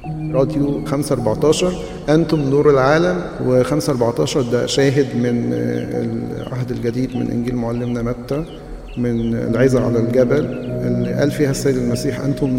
راديو 514 أنتم نور العالم، و514 ده شاهد من العهد الجديد من إنجيل معلمنا متى، من العظة على الجبل اللي قال فيها السيد المسيح أنتم